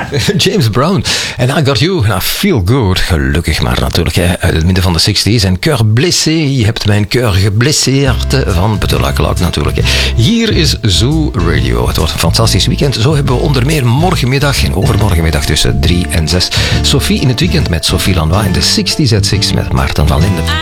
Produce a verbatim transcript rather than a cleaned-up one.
James Brown. En I Got You. Nou, feel good. Gelukkig maar natuurlijk. Hè. Uit het midden van de zestig's. En Cœur blessé. Je hebt mijn cœur geblesseerd. Van Petula Clark natuurlijk. Hè. Hier is Zoo Radio. Het wordt een fantastisch weekend. Zo hebben we onder meer morgenmiddag en overmorgenmiddag tussen drie en zes Sophie in het weekend met Sophie Lanois. En de zestig's at six met Maarten van Linden.